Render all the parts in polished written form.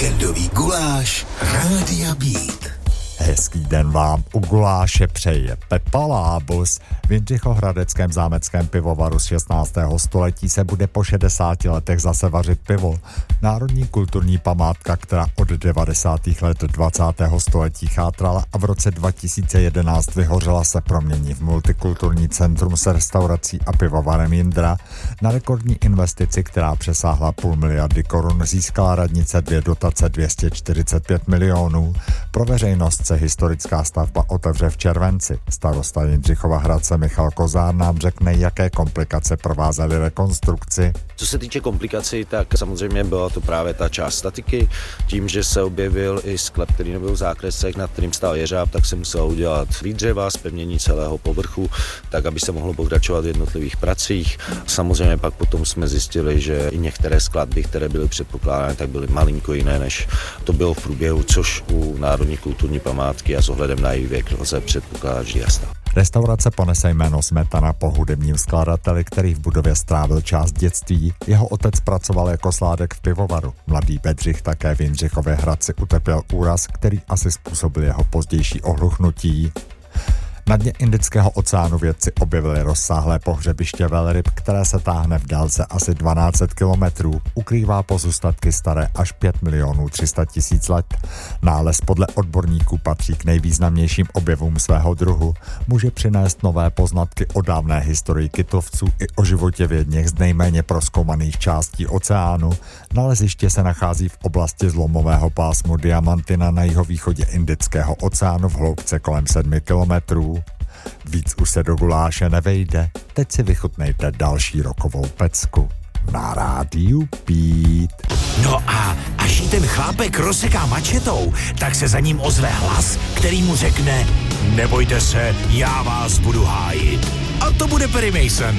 Víkendový guláš Rádia Beat. Hezký den vám u guláše přeje Pepa Lábus. V Jindřichohradeckém zámeckém pivovaru z 16. století se bude po 60 letech zase vařit pivo. Národní kulturní památka, která od 90. let 20. století chátrala a v roce 2011 vyhořela, se promění v multikulturní centrum s restaurací a pivovarem Jindra. Na rekordní investici, která přesáhla 500 miliardy korun, získala radnice 2 dotace 245 milionů. Pro veřejnost se historická stavba otevře v červenci. Starosta Jindřichova Hradce Michal Kozár nám řekne, jaké komplikace provázely rekonstrukci. Co se týče komplikací, tak samozřejmě byla to právě ta část statiky. Tím, že se objevil i sklep, který nebyl v zákresech, nad kterým stál jeřáb, tak se muselo udělat výdřeva, zpevnění celého povrchu, tak aby se mohlo pokračovat v jednotlivých pracích. Samozřejmě pak potom jsme zjistili, že i některé skladby, které byly předpokládány, tak byly malinko jiné, než to bylo v průběhu, což u Národní kulturní památky a s ohledem na její věk lze předpokládat, že jasná. Restaurace ponese jméno Smetana po hudebním skladateli, který v budově strávil část dětství. Jeho otec pracoval jako sládek v pivovaru. Mladý Bedřich také v Jindřichově Hradci utrpěl úraz, který asi způsobil jeho pozdější ohluchnutí. Na dně Indického oceánu vědci objevili rozsáhlé pohřebiště velryb, které se táhne v délce asi 1200 kilometrů. Ukrývá pozůstatky staré až 5 300 000 let. Nález podle odborníků patří k nejvýznamnějším objevům svého druhu. Může přinést nové poznatky o dávné historii kytovců i o životě v jedněch z nejméně prozkoumaných částí oceánu. Naleziště se nachází v oblasti zlomového pásmu Diamantina na jihovýchodě Indického oceánu v hloubce kolem 7 kilometrů. Víc už se do guláše nevejde, teď si vychutnejte další rokovou pecku na rádiu Beat. No a až jí ten chlápek rozseká mačetou, tak se za ním ozve hlas, který mu řekne: nebojte se, já vás budu hájit. A to bude Perry Mason.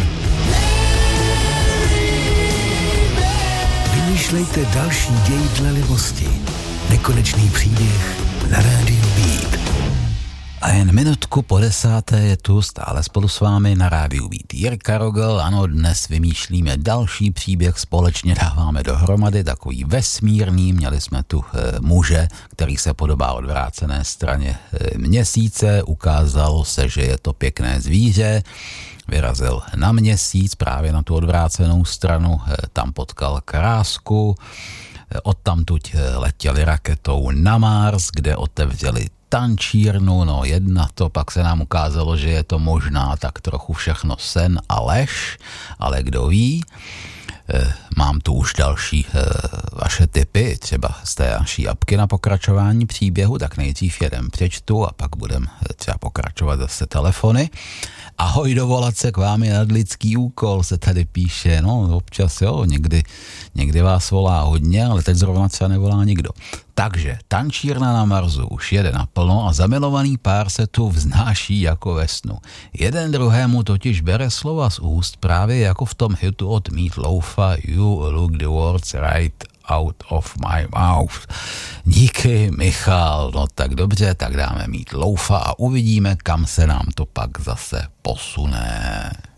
Vymýšlejte další děj dle libosti. Nekonečný příběh na rádiu Beat. A jen minutku po 10. je tu stále spolu s vámi na rádiu Beat Jirka Rogl. Ano, dnes vymýšlíme další příběh, společně dáváme dohromady takový vesmírný. Měli jsme tu muže, který se podobá odvrácené straně měsíce. Ukázalo se, že je to pěkné zvíře. Vyrazil na měsíc, právě na tu odvrácenou stranu, tam potkal krásku. Odtamtud letěli raketou na Mars, kde otevřeli tančírnu, no jedna to, pak se nám ukázalo, že je to možná tak trochu všechno sen a lež, ale kdo ví. Mám tu už další vaše tipy, třeba z té naší apky na pokračování příběhu, tak nejdřív jeden přečtu a pak budeme třeba pokračovat zase telefony. Ahoj, dovolat se k vám je nadlidský úkol, se tady píše, no občas jo, někdy vás volá hodně, ale teď zrovna třeba nevolá nikdo. Takže tančírna na Marsu už jede naplno a zamilovaný pár se tu vznáší jako ve snu. Jeden druhému totiž bere slova z úst, právě jako v tom hitu od Meat Loafa You look the words right out of my mouth. Díky, Michal, no tak dobře, tak dáme Meat Loafa a uvidíme, kam se nám to pak zase posune.